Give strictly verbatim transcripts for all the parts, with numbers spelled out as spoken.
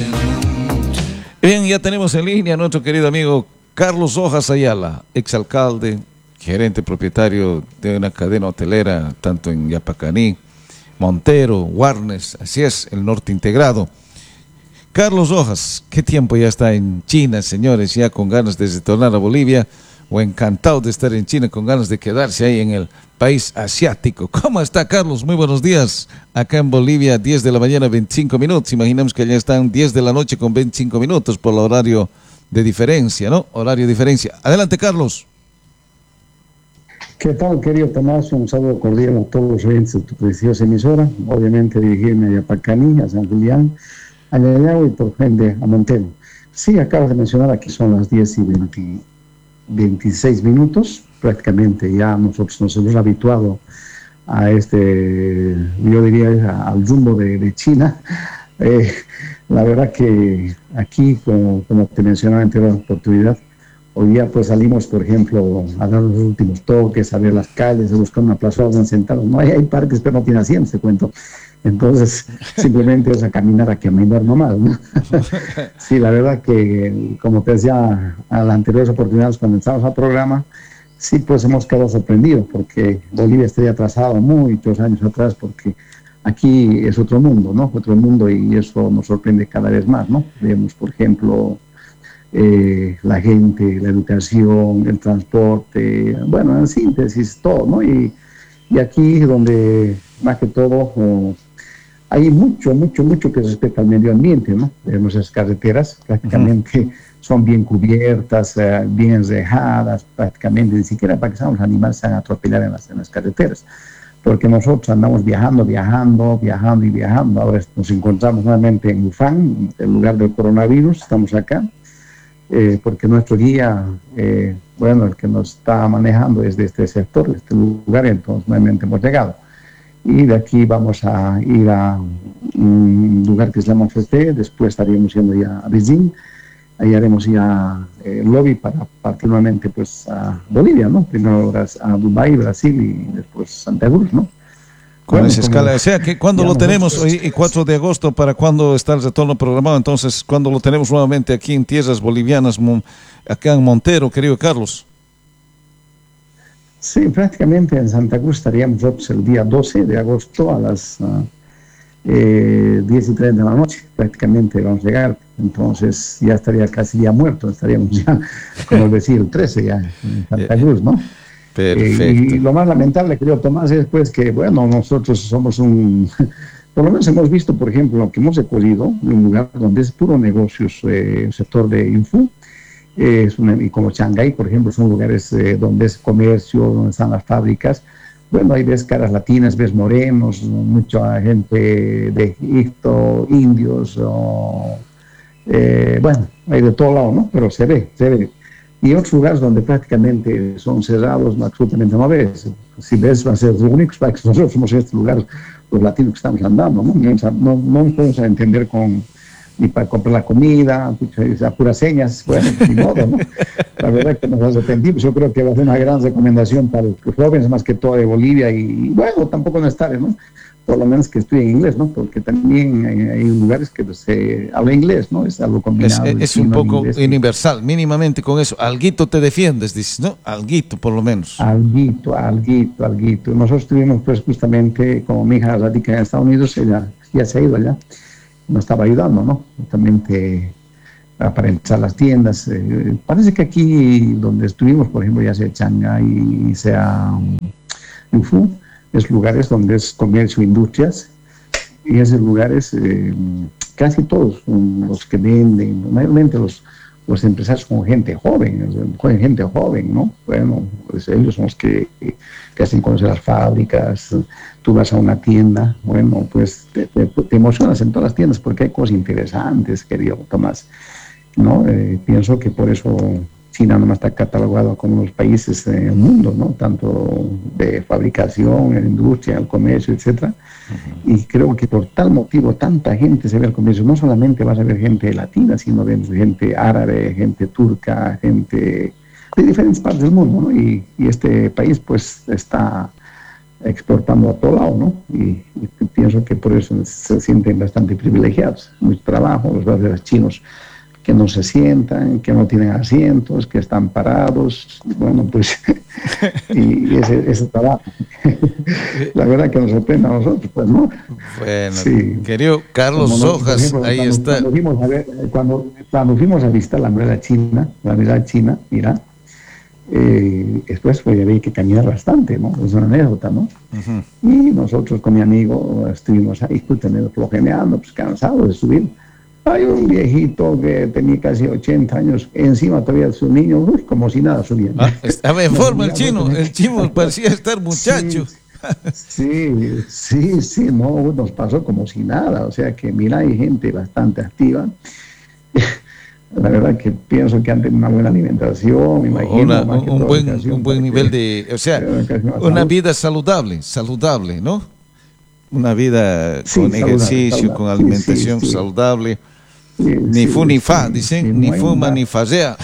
Bien, ya tenemos en línea a nuestro querido amigo Carlos Rojas Ayala, exalcalde, gerente propietario de una cadena hotelera, tanto en Yapacaní, Montero, Warnes, así es, el norte integrado. Carlos Rojas, ¿qué tiempo ya está en China, señores? Ya con ganas de retornar a Bolivia, o encantado de estar en China, con ganas de quedarse ahí en el país asiático. ¿Cómo está, Carlos? Muy buenos días. Acá en Bolivia, diez de la mañana, veinticinco minutos. Imaginemos que allá están diez de la noche con veinticinco minutos por el horario de diferencia, ¿no? Horario de diferencia. Adelante, Carlos. ¿Qué tal, querido Tomás? Un saludo cordial a todos los oyentes de tu preciosa emisora. Obviamente dirigirme a Yapacaní, a San Julián, a Ñañagua y por ende a Montero. Sí, acabas de mencionar, aquí son las diez y veintiséis minutos. Prácticamente ya nosotros nos hemos habituado a este, yo diría, al rumbo de, de China. Eh, la verdad que aquí, como, como te mencionaba en anterior oportunidad, hoy día pues salimos, por ejemplo, a dar los últimos toques, a ver las calles, a buscar una plaza donde sentarnos. No hay, hay parques, pero no tiene asientos, te cuento. Entonces, simplemente es a caminar, a caminar nomás, ¿no? Sí, la verdad que, como te decía a las anteriores oportunidades cuando empezamos el programa, sí, pues hemos quedado sorprendidos porque Bolivia estaría atrasado muchos años atrás, porque aquí es otro mundo, ¿no? Otro mundo, y eso nos sorprende cada vez más, ¿no? Vemos, por ejemplo, eh, la gente, la educación, el transporte, bueno, en síntesis, todo, ¿no? Y, y aquí donde, más que todo, oh, hay mucho, mucho, mucho que respecta al medio ambiente, ¿no? Vemos esas carreteras, prácticamente uh-huh. son bien cubiertas, eh, bien rejadas, prácticamente, ni siquiera para que los animales se hagan atropellar en las, en las carreteras. Porque nosotros andamos viajando, viajando, viajando y viajando. Ahora nos encontramos nuevamente en Wuhan, el lugar del coronavirus, estamos acá, eh, porque nuestro guía, eh, bueno, el que nos está manejando es de este sector, de este lugar, entonces nuevamente hemos llegado. Y de aquí vamos a ir a un lugar que se llama Festé, después estaríamos yendo ya a Beijing, ahí haremos ya el eh, lobby para partir nuevamente pues a Bolivia, ¿no? Primero a Dubái, Brasil y después Santa Cruz, ¿no? Con bueno, esa escala, o sea, que ¿cuándo lo tenemos? Hoy, cuatro de agosto, ¿para cuándo está el retorno programado? Entonces, ¿cuándo lo tenemos nuevamente aquí en tierras bolivianas, acá en Montero, querido Carlos? Sí, prácticamente en Santa Cruz estaríamos nosotros el día doce de agosto a las uh, eh, diez y treinta de la noche, prácticamente vamos a llegar, entonces ya estaría casi ya muerto, estaríamos ya, como decir, el trece ya en Santa Cruz, ¿no? Perfecto. Eh, y lo más lamentable, querido Tomás, es pues que, bueno, nosotros somos un, por lo menos hemos visto, por ejemplo, lo que hemos recorrido, un lugar donde es puro negocios, eh, el sector de Info, Eh, es una, y como Shanghái, por ejemplo, son lugares eh, donde es comercio, donde están las fábricas. Bueno, ahí ves caras latinas, ves morenos, mucha gente de Egipto, indios, o, eh, bueno, hay de todo lado, ¿no? Pero se ve, se ve. Y otros lugares donde prácticamente son cerrados, no, absolutamente no ves. Si ves, van a ser los únicos para que nosotros somos en este lugar, los latinos que estamos andando, ¿no? No, no, no nos podemos entender con ni para comprar la comida, a puras señas, bueno, ni modo, ¿no? La verdad es que nos arrepentimos. Yo creo que va a ser una gran recomendación para los jóvenes, más que todo de Bolivia, y bueno, tampoco no estar, ¿no? Por lo menos que estudien inglés, ¿no? Porque también hay, hay lugares que se habla inglés, ¿no? Es algo combinado. Es, es un poco universal, mínimamente con eso. Alguito te defiendes, dices, ¿no? Alguito, por lo menos. Alguito, alguito, alguito. Nosotros tuvimos, pues, justamente, como mi hija radica en Estados Unidos, ella ya se ha ido allá. Nos estaba ayudando, ¿no? Justamente para entrar a las tiendas. Eh, parece que aquí donde estuvimos, por ejemplo, ya sea Shanghái, sea Yufu, es lugares donde es comercio, industrias, y esos lugares, eh, casi todos los que venden, mayormente los, los empresarios son gente joven, gente joven, ¿no? Bueno, pues ellos son los que, que hacen conocer las fábricas. Tú vas a una tienda, bueno, pues te, te, te emocionas en todas las tiendas porque hay cosas interesantes, querido Tomás, ¿no? Eh, pienso que por eso China no está catalogado como uno de los países del mundo, ¿no? Tanto de fabricación, en industria, el comercio, etcétera. Uh-huh. Y creo que por tal motivo tanta gente se ve al comercio. No solamente vas a ver gente latina, sino ves gente árabe, gente turca, gente de diferentes partes del mundo, ¿no? Y, y este país pues está exportando a todo lado, ¿no? Y, y pienso que por eso se sienten bastante privilegiados. Mucho trabajo, los barrios chinos que no se sientan, que no tienen asientos, que están parados, bueno, pues, y ese, ese trabajo, la verdad que nos sorprende a nosotros, pues, ¿no? Bueno, sí. Querido Carlos Rojas, ejemplo, ahí cuando, está. Cuando fuimos, a ver, cuando, cuando fuimos a visitar la muralla china, la muralla china, mira, eh, después pues había que caminar bastante, ¿no? Es una anécdota, ¿no? Uh-huh. Y nosotros con mi amigo estuvimos ahí, flojeneando, pues cansados de subir. Hay un viejito que tenía casi ochenta años, encima todavía de su niño, uy, como si nada subía. Ah, estaba en forma el chino, el chino parecía estar muchacho. Sí, sí, sí, sí, no, nos pasó como si nada, o sea que mira, hay gente bastante activa. La verdad que pienso que han tenido una buena alimentación, me imagino. Una, un, un, buen, un buen nivel de, o sea, una salud. Vida saludable, saludable, ¿no? Una vida sí, con saludable, ejercicio, saludable. Con alimentación sí, sí, sí. saludable. Sí, ni sí, fu ni fa, sí, dicen, sí, ni no fuma ni fasea.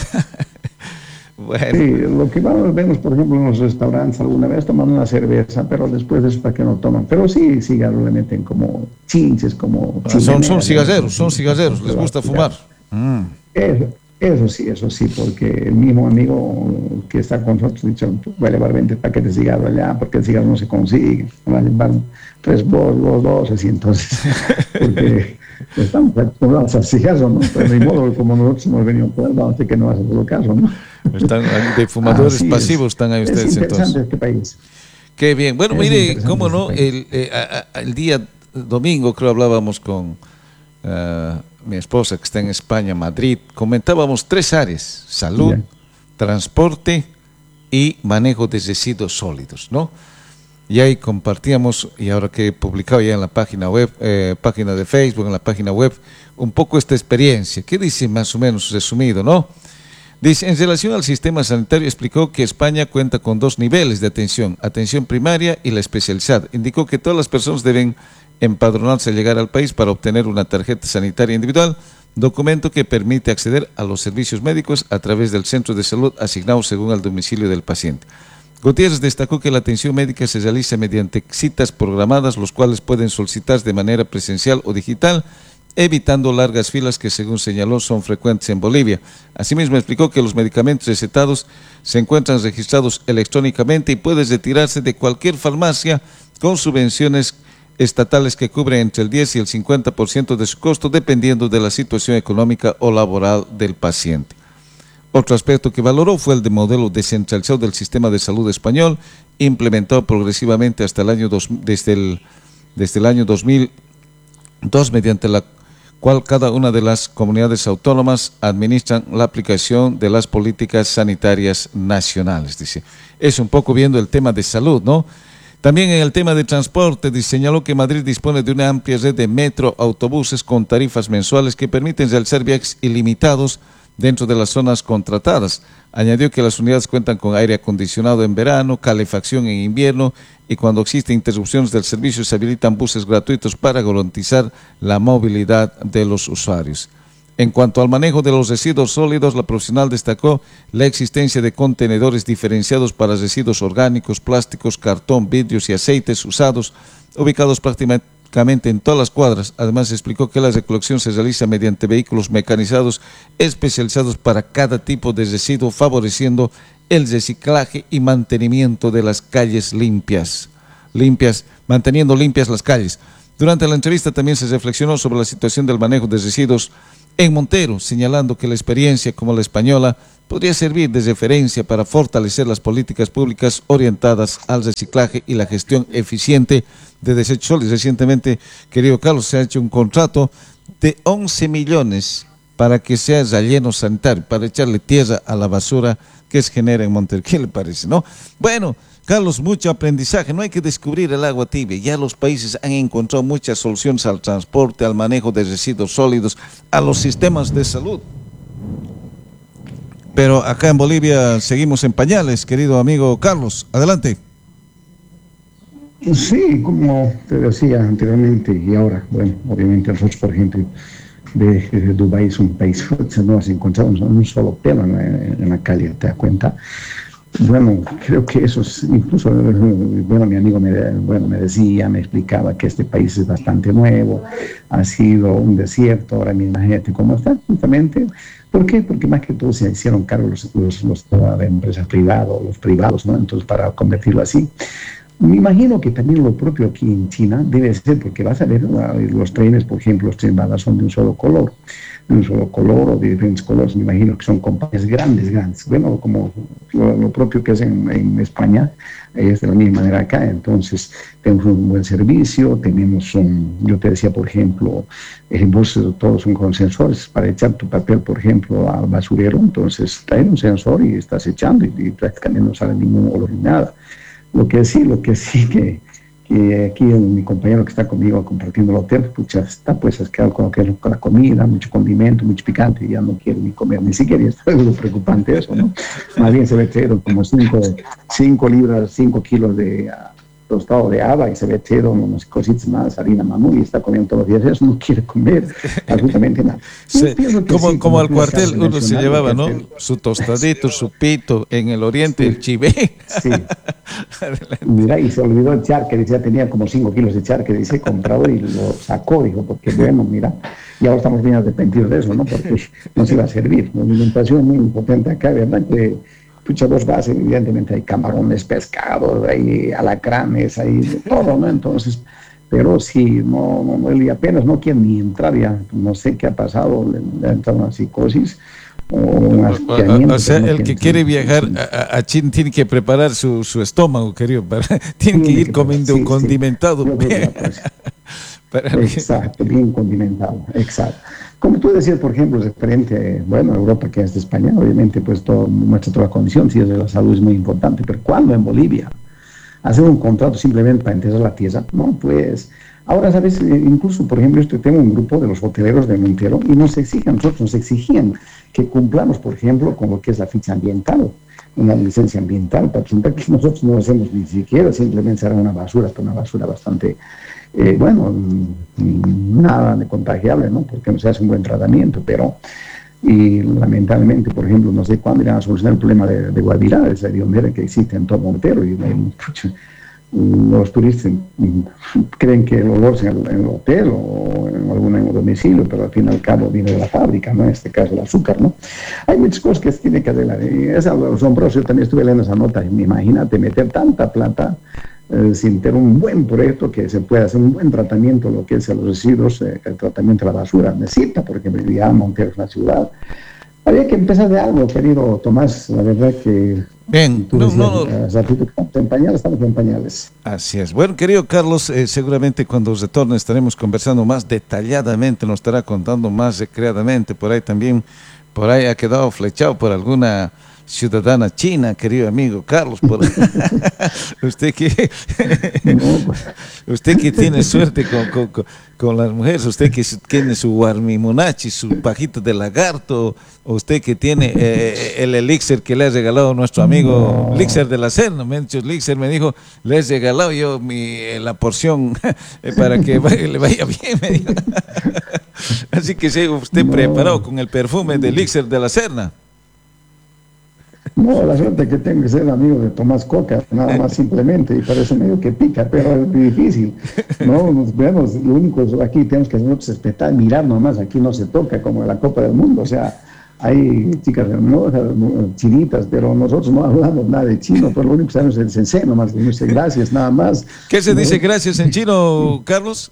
Bueno. Sí, lo que vamos, vemos, por ejemplo, en los restaurantes, alguna vez toman una cerveza, pero después de eso para que no toman. Pero sí, cigarros le meten como chinches, como... Ah, son, son cigarreros, son cigarreros, les gusta fumar. Mm. Eso, eso sí, eso sí, porque el mismo amigo que está con nosotros dice, voy a llevar veinte paquetes de cigarros allá, porque el cigarro no se consigue, van a llevar tres bolsas, dos, así, entonces, porque estamos acostumbrados a cigarros, ¿no? Pero de modo, como nosotros hemos venido por el lado, así que no hace todo caso, ¿no? Están de fumadores así pasivos, es. Están ahí ustedes es interesante entonces. Este país. Qué bien, bueno, es mire, cómo no, el, eh, a, a, el día domingo creo hablábamos con uh, mi esposa que está en España, Madrid, comentábamos tres áreas, salud, bien. Transporte y manejo de residuos sólidos, ¿no? Y ahí compartíamos, y ahora que he publicado ya en la página web, eh, página de Facebook, en la página web, un poco esta experiencia. ¿Qué dice más o menos resumido, no? Dice, en relación al sistema sanitario, explicó que España cuenta con dos niveles de atención, atención primaria y la especializada. Indicó que todas las personas deben empadronarse al llegar al país para obtener una tarjeta sanitaria individual, documento que permite acceder a los servicios médicos a través del centro de salud asignado según el domicilio del paciente. Gutiérrez destacó que la atención médica se realiza mediante citas programadas, los cuales pueden solicitarse de manera presencial o digital, evitando largas filas que, según señaló, son frecuentes en Bolivia. Asimismo, explicó que los medicamentos recetados se encuentran registrados electrónicamente y pueden retirarse de cualquier farmacia con subvenciones estatales que cubren entre el diez y el cincuenta por ciento de su costo, dependiendo de la situación económica o laboral del paciente. Otro aspecto que valoró fue el de modelo descentralizado del sistema de salud español, implementado progresivamente hasta el año dos, desde, el, desde el año dos mil dos, mediante la cual cada una de las comunidades autónomas administran la aplicación de las políticas sanitarias nacionales. Dice, es un poco viendo el tema de salud, ¿no? También en el tema de transporte, señaló que Madrid dispone de una amplia red de metro, autobuses con tarifas mensuales que permiten realizar viajes ilimitados dentro de las zonas contratadas. Añadió que las unidades cuentan con aire acondicionado en verano, calefacción en invierno y cuando existen interrupciones del servicio se habilitan buses gratuitos para garantizar la movilidad de los usuarios. En cuanto al manejo de los residuos sólidos, la profesional destacó la existencia de contenedores diferenciados para residuos orgánicos, plásticos, cartón, vidrios y aceites usados, ubicados prácticamente en todas las cuadras. Además, explicó que la recolección se realiza mediante vehículos mecanizados especializados para cada tipo de residuo, favoreciendo el reciclaje y mantenimiento de las calles limpias, limpias, manteniendo limpias las calles. Durante la entrevista también se reflexionó sobre la situación del manejo de residuos en Montero, señalando que la experiencia como la española podría servir de referencia para fortalecer las políticas públicas orientadas al reciclaje y la gestión eficiente de desechos sólidos. Recientemente, querido Carlos, se ha hecho un contrato de once millones para que sea relleno sanitario, para echarle tierra a la basura que se genera en Montero. ¿Qué le parece, no? Bueno, Carlos, mucho aprendizaje, no hay que descubrir el agua tibia, ya los países han encontrado muchas soluciones al transporte, al manejo de residuos sólidos, a los sistemas de salud. Pero acá en Bolivia seguimos en pañales, querido amigo Carlos, adelante. Sí, como te decía anteriormente y ahora, bueno, obviamente nosotros, por ejemplo, de, de Dubái es un país, no has encontrado un solo pelo en, en la calle, ¿te das cuenta? Bueno, creo que eso es, incluso, bueno, mi amigo me, bueno, me decía, me explicaba que este país es bastante nuevo, ha sido un desierto, ahora imagínate cómo está, justamente. ¿Por qué? Porque más que todo se hicieron cargo los, los, los de empresas privadas, los privados, ¿no? Entonces, para convertirlo así. Me imagino que también lo propio aquí en China debe ser, porque vas a ver los trenes, por ejemplo, los trenes balas son de un solo color, de un solo color o de diferentes colores. Me imagino que son compañías grandes, grandes. Bueno, como lo, lo propio que es en, en España, es de la misma manera acá. Entonces, tenemos un buen servicio, tenemos un, yo te decía, por ejemplo, el bus todos son con sensores para echar tu papel, por ejemplo, al basurero. Entonces, trae un sensor y estás echando y, y prácticamente no sale ningún olor ni nada. Lo que sí, lo que sí que, que aquí el, mi compañero que está conmigo compartiendo el hotel, pucha, está pues asqueado con lo que es con la comida, mucho condimento, mucho picante, y ya no quiere ni comer, ni siquiera, y es algo preocupante eso, ¿no? Más bien se ve cero, como cinco libras, cinco kilos de uh, tostado de haba, y se ve cero, unas cositas más, harina mamú, y está comiendo todos los días eso, no quiere comer absolutamente nada. Sí, como, sí, como al cuartel uno se llevaba, ¿no? Su tostadito, su pito, en el oriente, sí, el chivé. Sí. Mira, y se olvidó el charque, decía, tenía como cinco kilos de charque, dice, comprado y lo sacó, dijo, porque bueno, mira, y ahora estamos bien arrepentidos de eso, ¿no? Porque nos iba a servir. Una alimentación muy importante acá, ¿verdad? Que, pucha, vos vas, evidentemente hay camarones, pescados, hay alacranes, hay de todo, ¿no? Entonces, pero sí, no, no, no, y apenas no quiere ni entrar ya, no sé qué ha pasado, le, le ha entrado una psicosis. O, o, o sea, el que quiere viajar a, a China tiene que preparar su, su estómago, querido, para, tiene, tiene que ir que, comiendo sí, condimentado. Sí. Para exacto, que... bien condimentado, exacto. Como tú decías, por ejemplo, referente, bueno, Europa, que es de España, obviamente, pues todo, muestra toda la condición, si es de la salud es muy importante, pero ¿cuándo en Bolivia? Hacer un contrato simplemente para enterrar la tierra, no, pues... Ahora, ¿sabes? Incluso, por ejemplo, yo tengo un grupo de los hoteleros de Montero y nos exigen, nosotros nos exigían que cumplamos, por ejemplo, con lo que es la ficha ambiental, una licencia ambiental, para resulta que nosotros no lo hacemos ni siquiera, simplemente será una basura, pero una basura bastante, eh, bueno, nada de contagiable, ¿no? Porque no se hace un buen tratamiento, pero... Y lamentablemente, por ejemplo, no sé cuándo irán a solucionar el problema de, de Guavirá, esa hediondera que existe en todo Montero, y pucha, los turistas creen que el olor es en el, en el hotel o en algún en el domicilio, pero al fin y al cabo viene de la fábrica, ¿no? En este caso el azúcar, ¿no? Hay muchas cosas que se tienen que arreglar. Y es algo asombroso. Yo también estuve leyendo esa nota y me imagínate meter tanta plata eh, sin tener un buen proyecto que se pueda hacer un buen tratamiento de lo que es los residuos, eh, el tratamiento de la basura. Necesita, porque ya Montero es una ciudad. Había que empezar de algo, querido Tomás, la verdad que... Bien, tú no, decías, no, no. En pañales, estamos en pañales. Así es. Bueno, querido Carlos, eh, seguramente cuando retorne estaremos conversando más detalladamente, nos estará contando más recreadamente. Por ahí también, por ahí ha quedado flechado por alguna ciudadana china, querido amigo Carlos. Por... usted que usted que tiene suerte con, con, con, con las mujeres, usted que tiene su guarmimunachi, su pajito de lagarto, usted que tiene eh, el elixir que le ha regalado nuestro amigo no. Elixir de la Serna, me ha dicho Elixir, me dijo, le he regalado yo mi, la porción para que vaya, le vaya bien, me dijo. Así que sí, usted no. preparado con el perfume de Elixir de la Serna. No, la suerte que tengo es ser amigo de Tomás Coca, nada más simplemente, y por eso medio que pica, pero es difícil. No, nos vemos, lo único es aquí tenemos que nosotros respetar, mirar nomás, aquí no se toca como en la Copa del Mundo, o sea, hay chicas hermosas, chinitas, pero nosotros no hablamos nada de chino, pero lo único que sabemos es el sensei nomás, dice gracias, nada más. ¿Qué se ¿no? dice gracias en chino, Carlos?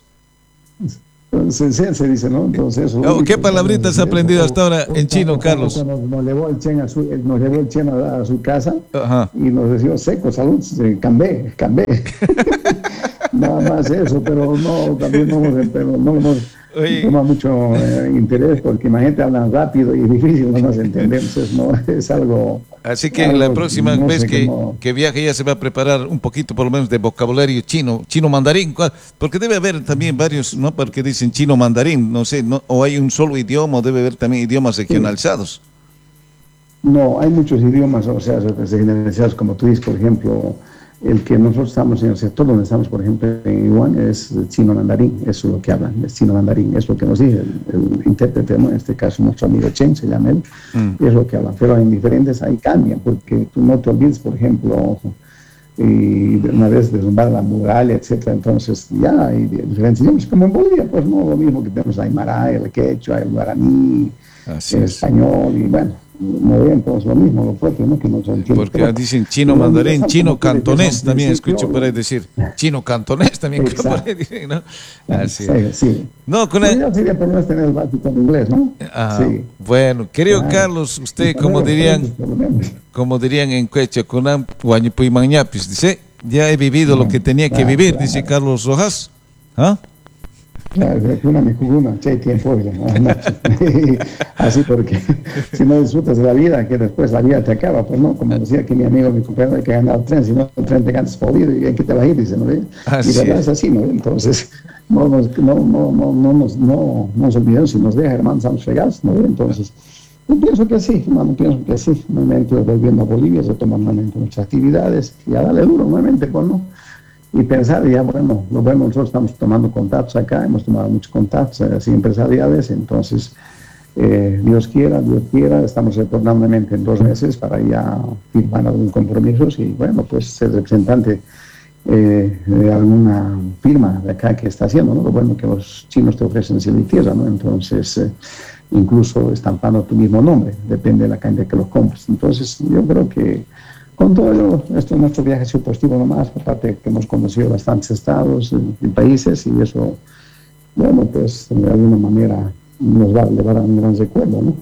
Sensei se dice, ¿no? Entonces, oh, ¿qué palabritas has aprendido hasta ahora en chino, Carlos? Nos, nos llevó el chen a su, nos llevó el chen a, a su casa. Ajá. Y nos decía seco, salud, cambé, cambé. Nada más eso, pero no, también no hemos, pero no hemos tomado mucho eh, interés, porque imagínate, hablan rápido y difícil, no nos entendemos, es, no, es algo... Así que algo, la próxima no vez sé que, cómo... que viaje ya se va a preparar un poquito por lo menos de vocabulario chino, chino mandarín, porque debe haber también varios, ¿no? Porque dicen chino mandarín, no sé, ¿no? O hay un solo idioma, o debe haber también idiomas regionalizados. Sí. No, hay muchos idiomas, o sea, regionalizados, como tú dices, por ejemplo, El que nosotros estamos en el sector donde estamos, por ejemplo, en Iguan, es chino mandarín, eso es lo que hablan, es chino mandarín, es lo que nos dice el, el intérprete, ¿no? En este caso nuestro amigo Chen, se llama él, mm. y es lo que hablan, pero en diferentes ahí cambian, porque tú no te olvides, por ejemplo, y una vez derrumbar la muralla, etcétera, entonces ya hay diferentes idiomas, como en Bolivia, pues no, lo mismo que tenemos el aymara, el quechua, el guaraní, Así el es. español, y bueno, muy bien, entonces lo mismo, lo propio, ¿no? Que no se entiende. Porque pero, dicen chino mandarín, chino cantonés, también escucho por ahí decir, chino cantonés también, que por ahí dicen, ¿no? Así sí, sí. No, con el... sería por lo menos tener el básico en inglés, ¿no? Ah, sí. Bueno, querido claro. Carlos, usted, como dirían, como dirían en quechua, con guañipuimañapis, dice, ya he vivido no, lo que tenía claro, que vivir, claro. dice Carlos Rojas, ¿ah? Claro, una me una, che, tiempo, así porque si no disfrutas de la vida, que después la vida te acaba, pues no, como decía aquí mi amigo, mi compañero, hay que ganar el tren, si no el tren te ganas jodido y hay que te va a ir, dice, ¿no? Y la verdad es así, ¿no? Entonces, no nos, no, no, no, no, nos, no, no nos olvidemos, si nos deja, hermanos, estamos fregados, ¿no? Entonces, yo pienso que sí, hermano, pienso que sí, nuevamente volviendo a Bolivia, retomar nuevamente nuestras actividades, y a darle duro nuevamente, pues, ¿no? Y pensar, ya bueno, lo vemos, nosotros estamos tomando contactos acá, hemos tomado muchos contactos así empresariales, entonces eh, Dios quiera, Dios quiera, estamos retornando nuevamente en dos meses para ya firmar algunos compromisos y bueno, pues ser representante eh, de alguna firma de acá que está haciendo, ¿no? Lo bueno que los chinos te ofrecen cielo y tierra, ¿no? Entonces, eh, incluso estampando tu mismo nombre, depende de la cantidad que los compres. Entonces, yo creo que con todo ello, esto es nuestro viaje subpositivo nomás, aparte que hemos conocido bastantes estados y, y países, y eso, bueno, pues de alguna manera nos va a llevar a un gran recuerdo, ¿no?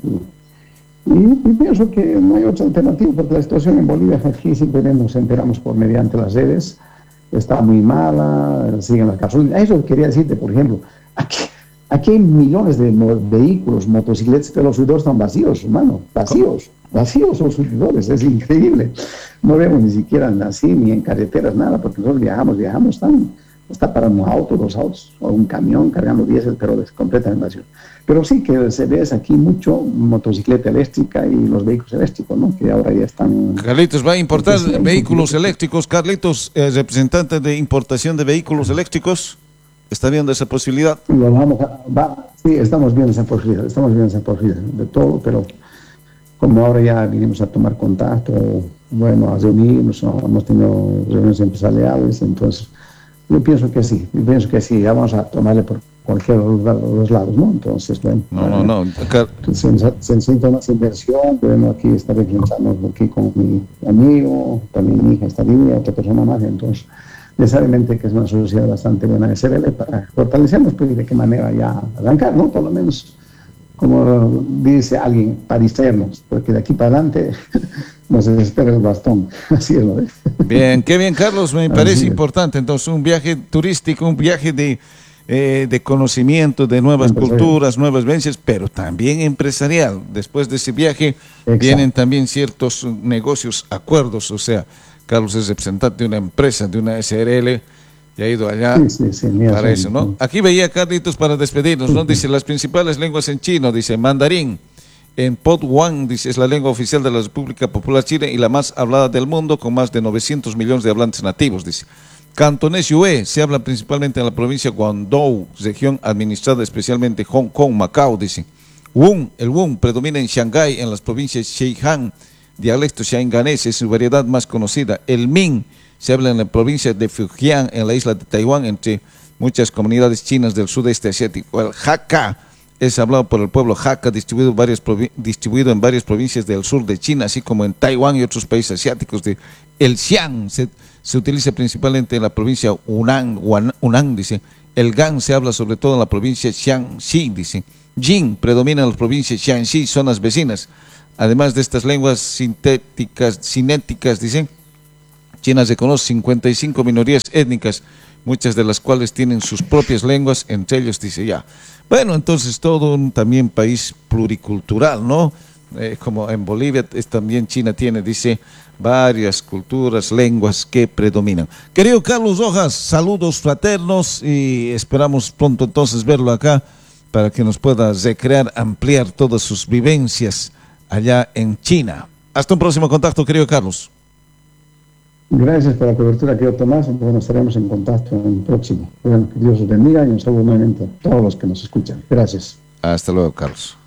Y, y, y pienso que no hay otra alternativa, porque la situación en Bolivia, aquí simplemente nos enteramos por mediante las redes, está muy mala, siguen las gasolinas. Eso quería decirte, por ejemplo, aquí, aquí hay millones de mo vehículos, motocicletas, pero los surtidores están vacíos, hermano, vacíos. Vacíos los surtidores, es increíble. No vemos ni siquiera así, ni en carreteras, nada, porque nosotros viajamos, viajamos, están, está para un auto, dos autos, o un camión cargando diésel, pero es completamente vacío. Pero sí que se ve aquí mucho motocicleta eléctrica y los vehículos eléctricos, ¿no? Que ahora ya están... Carlitos, ¿va a importar vehículos eléctricos? Carlitos, eh, representante de importación de vehículos eléctricos, ¿está viendo esa posibilidad? Lo vamos a, va, sí, estamos viendo esa posibilidad, estamos viendo esa posibilidad de todo, pero... como ahora ya vinimos a tomar contacto, bueno, a reunirnos, hemos tenido reuniones empresariales, entonces yo pienso que sí, yo pienso que sí, ya vamos a tomarle por cualquiera de los lados, ¿no? Entonces, bueno, no, no, no. Acá... se, se necesita más inversión, bueno, aquí estaré pensando aquí con mi amigo, también mi hija estaría, otra persona más, entonces necesariamente que es una sociedad bastante buena de S R L para fortalecernos, pues, y de qué manera ya arrancar, ¿no? Por lo menos, como dice alguien, para distraernos, porque de aquí para adelante nos espera el bastón. Así es, ¿no? Bien, qué bien, Carlos, me parece importante. Entonces, un viaje turístico, un viaje de, eh, de conocimiento de nuevas culturas, nuevas vivencias, pero también empresarial. Después de ese viaje, exacto, vienen también ciertos negocios, acuerdos. O sea, Carlos es representante de una empresa, de una S R L, y ha ido allá sí, sí, sí, para eso, ¿no? Aquí veía, Carlitos, para despedirnos, ¿no? Dice, las principales lenguas en chino, dice, mandarín, en Pot-Wan, dice, es la lengua oficial de la República Popular China y la más hablada del mundo, con más de novecientos millones de hablantes nativos, dice. Cantonés Yue se habla principalmente en la provincia de Guangdong, región administrada especialmente Hong Kong, Macao, dice. Wun, el Wun predomina en Shanghái, en las provincias Zhejiang, dialecto shanganés, es su variedad más conocida. El Min se habla en la provincia de Fujian, en la isla de Taiwán, entre muchas comunidades chinas del sudeste asiático. El Hakka es hablado por el pueblo Hakka, distribuido, varias distribuido en varias provincias del sur de China, así como en Taiwán y otros países asiáticos. De, el Xiang se, se utiliza principalmente en la provincia Hunan, Hunan, dice. El Gan se habla sobre todo en la provincia Jiangxi, dice. Jin predomina en las provincias Jiangxi, zonas vecinas. Además de estas lenguas sintéticas, cinéticas, dicen, China reconoce cincuenta y cinco minorías étnicas, muchas de las cuales tienen sus propias lenguas, entre ellos, dice ya. Bueno, entonces todo un también país pluricultural, ¿no? Eh, como en Bolivia es, también China tiene, dice, varias culturas, lenguas que predominan. Querido Carlos Rojas, saludos fraternos y esperamos pronto entonces verlo acá para que nos pueda recrear, ampliar todas sus vivencias allá en China. Hasta un próximo contacto, querido Carlos. Gracias por la cobertura, querido Tomás. Bueno, estaremos en contacto en el próximo. Bueno, que Dios os bendiga y un saludo nuevamente a todos los que nos escuchan. Gracias. Hasta luego, Carlos.